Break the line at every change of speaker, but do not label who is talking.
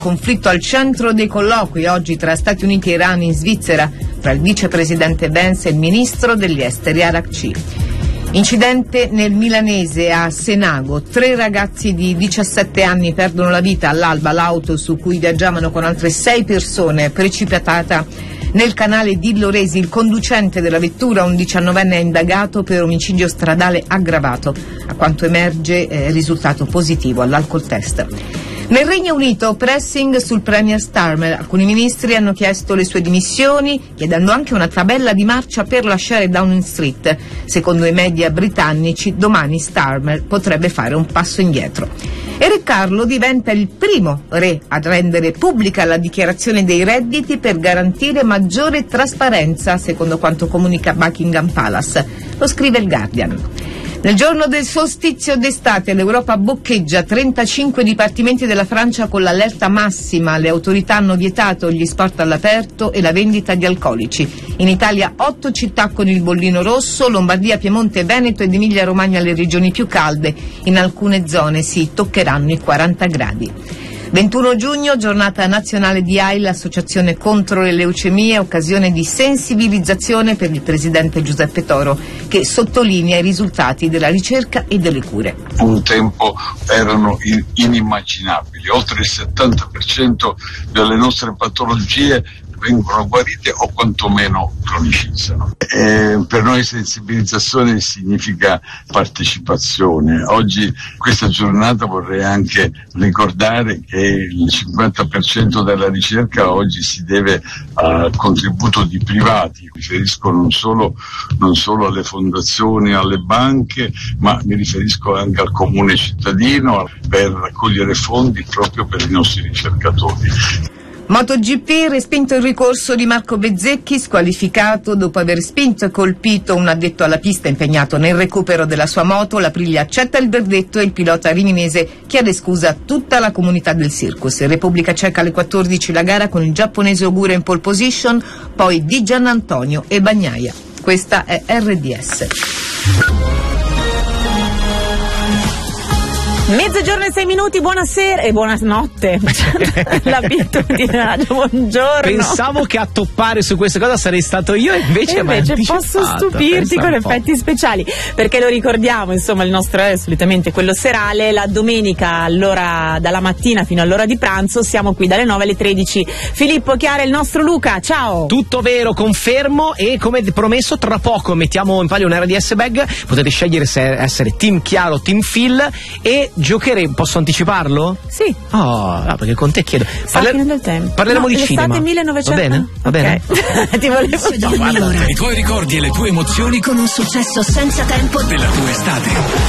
Conflitto al centro dei colloqui oggi tra Stati Uniti e Iran in Svizzera, tra il vicepresidente Vance e il ministro degli esteri Arakci. Incidente nel milanese a Senago, 3 ragazzi di 17 anni perdono la vita all'alba. L'auto su cui viaggiavano con altre 6 persone è precipitata nel canale di Loresi. Il conducente della vettura, un 19enne, è indagato per omicidio stradale aggravato. A quanto emerge è risultato positivo all'alcol test. Nel Regno Unito, pressing sul premier Starmer. Alcuni ministri hanno chiesto le sue dimissioni, chiedendo anche una tabella di marcia per lasciare Downing Street. Secondo i media britannici, domani Starmer potrebbe fare un passo indietro. E Re Carlo diventa il primo re a rendere pubblica la dichiarazione dei redditi per garantire maggiore trasparenza, secondo quanto comunica Buckingham Palace. Lo scrive il Guardian. Nel giorno del solstizio d'estate l'Europa boccheggia 35 dipartimenti della Francia con l'allerta massima. Le autorità hanno vietato gli sport all'aperto e la vendita di alcolici. In Italia 8 città con il bollino rosso, Lombardia, Piemonte, Veneto ed Emilia-Romagna le regioni più calde. In alcune zone si toccheranno i 40 gradi. 21 giugno, giornata nazionale di AI, l'associazione contro le leucemie, occasione di sensibilizzazione per il presidente Giuseppe Toro, che sottolinea i risultati della ricerca e delle cure.
Un tempo erano inimmaginabili, oltre il 70% delle nostre patologie vengono guarite o quantomeno cronicizzano. Per noi sensibilizzazione significa partecipazione. Oggi, questa giornata, vorrei anche ricordare che il 50% della ricerca oggi si deve al contributo di privati. Mi riferisco non solo alle fondazioni, alle banche, ma mi riferisco anche al comune cittadino per raccogliere fondi proprio per i nostri ricercatori.
MotoGP, respinto il ricorso di Marco Bezzecchi, squalificato dopo aver spinto e colpito un addetto alla pista impegnato nel recupero della sua moto. L'Aprilia accetta il verdetto e il pilota riminese chiede scusa a tutta la comunità del circus. In Repubblica Ceca alle 14 la gara con il giapponese Ogura in pole position, poi Di Giannantonio e Bagnaia. Questa è RDS.
Mezzogiorno e 6 minuti, buonasera e buonanotte. L'abitudine, buongiorno.
Pensavo che a toppare su questa cosa sarei stato io, invece
posso stupirti con effetti speciali, perché lo ricordiamo, insomma, il nostro è solitamente quello serale. La domenica, all'ora dalla mattina fino all'ora di pranzo, siamo qui dalle 9 alle 13. Filippo, Chiara e il nostro Luca, ciao.
Tutto vero, confermo, e come promesso tra poco mettiamo in palio un RDS bag. Potete scegliere se essere team Chiaro o team Phil, e giocheremo. Posso anticiparlo?
Sì.
Perché con te chiedo.
Del tempo.
Parleremo di cinema.
L'estate 1900.
Va bene? Va bene.
Ti volevo
I tuoi ricordi e le tue emozioni con un successo senza tempo della tua estate.